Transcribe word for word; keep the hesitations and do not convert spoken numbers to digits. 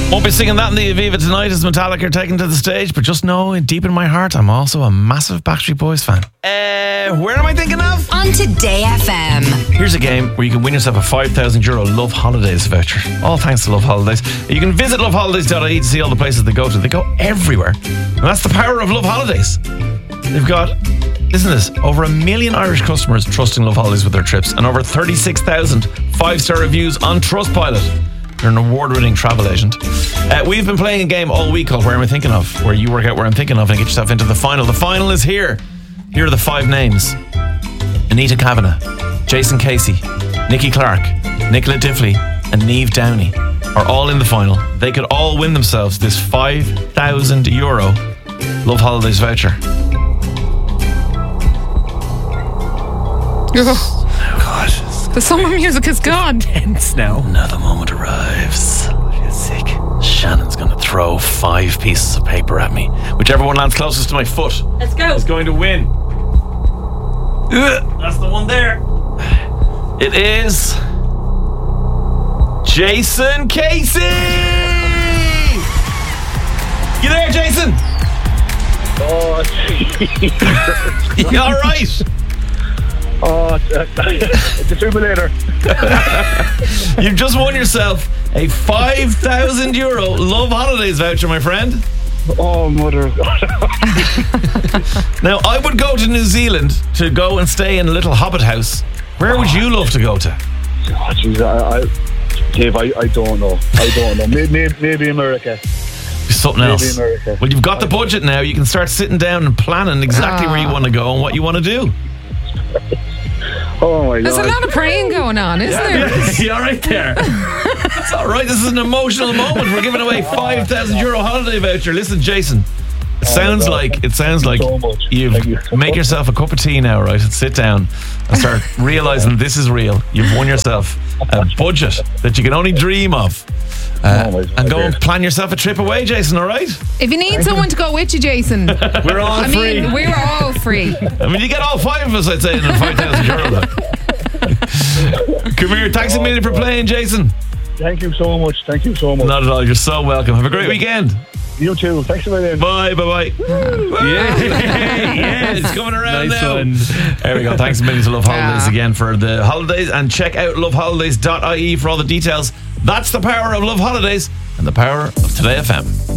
Won't be singing that in the Aviva tonight as Metallica are taken to the stage, but just know, deep in my heart, I'm also a massive Backstreet Boys fan. Uh, where am I thinking of? On Today F M. Here's a game where you can win yourself a five thousand euro Love Holidays voucher. All thanks to Love Holidays. You can visit love holidays dot I E to see all the places they go to. They go everywhere. And that's the power of Love Holidays. They've got, listen to this, over a million Irish customers trusting Love Holidays with their trips and over thirty-six thousand five-star reviews on Trustpilot. They're an award-winning travel agent. Uh, we've been playing a game all week called Where Am I Thinking Of, where you work out where I'm thinking of and get yourself into the final. The final is here. Here are the five names. Anita Kavanagh, Jason Casey, Nikki Clark, Nicola Diffley and Niamh Downey are all in the final. They could all win themselves this five thousand euro Love Holidays voucher. Oh, God. the summer music is gone. Tense now. Now the moment arrives. She's sick. Shannon's going to throw five pieces of paper at me. Whichever one lands closest to my foot Let's go. is going to win. Ugh, that's the one there. It is Jason Casey. You there, Jason? Oh, You all right? oh, defibrillator. You've just won yourself a five thousand euro Love Holidays voucher, my friend. Oh, mother of God. Now, I would go to New Zealand to go and stay in a little hobbit house. Where would you love to go to? Oh, geez, I, I, Dave, I, I don't know. I don't know. Maybe, maybe, maybe America. Something Maybe else. America. Well, you've got the budget now. You can start sitting down and planning exactly Ah. where you want to go and what you want to do. Oh, my There's God. a lot of praying going on, isn't there? Yeah, you all right there? It's all right. This is an emotional moment. We're giving away five thousand euro holiday voucher. Listen, Jason. It sounds God. like it sounds like so much. you've Thank you. make yourself a cup of tea now, right? And sit down and start realizing this is real. You've won yourself a budget that you can only dream of. Uh, Oh, my and go God. and plan yourself a trip away, Jason, all right? If you need someone to go with you, Jason, We're all I free. mean, we're all free. I mean, you get all five of us, I'd say, in a five thousand euro. though. Come here. Thanks a million for playing, Jason. Thank you so much. Thank you so much. Not at all. You're so welcome. Have a great weekend. You too. Thanks a million. Bye, bye, bye. Yeah, yeah, it's coming around Nice now. one. There we go. Thanks a million to Love Holidays Yeah. again for the holidays, and check out love holidays dot I E for all the details. That's the power of Love Holidays and the power of Today F M.